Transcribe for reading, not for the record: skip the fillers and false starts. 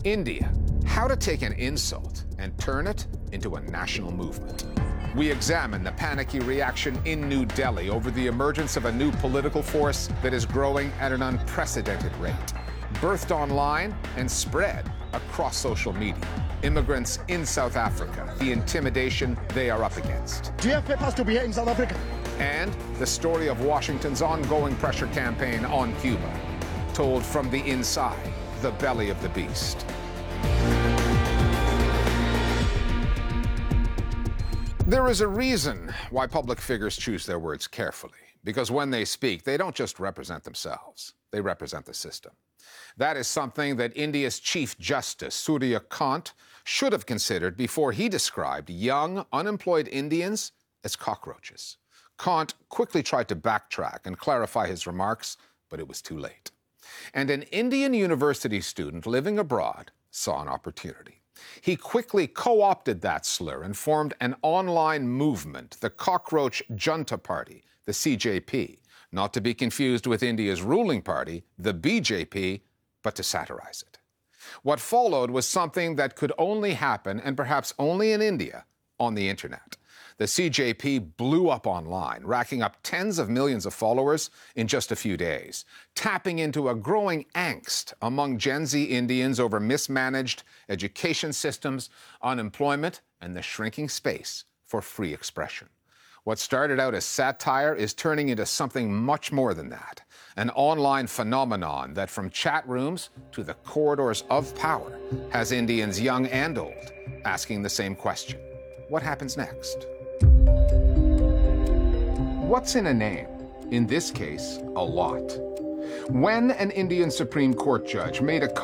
India, how to take an insult and turn it into a national movement. We examine the panicky reaction in New Delhi over the emergence of a new political force that is growing at an unprecedented rate, birthed online and spread across social media. Immigrants in South Africa, the intimidation they are up against. Do you have papers to be here in South Africa? And the story of Washington's ongoing pressure campaign on Cuba, told from the inside, the belly of the beast. There is a reason why public figures choose their words carefully, because when they speak, they don't just represent themselves, they represent the system. That is something that India's Chief Justice, Surya Kant, should have considered before he described young, unemployed Indians as cockroaches. Kant quickly tried to backtrack and clarify his remarks, but it was too late. And an Indian university student living abroad saw an opportunity. He quickly co-opted that slur and formed an online movement, the Cockroach Junta Party, the CJP, not to be confused with India's ruling party, the BJP, but to satirize it. What followed was something that could only happen, and perhaps only in India, on the internet. The CJP blew up online, racking up tens of millions of followers in just a few days, tapping into a growing angst among Gen Z Indians over mismanaged education systems, unemployment, and the shrinking space for free expression. What started out as satire is turning into something much more than that, an online phenomenon that from chat rooms to the corridors of power has Indians young and old asking the same question. What happens next? What's in a name? In this case, a lot. When an Indian Supreme Court judge made a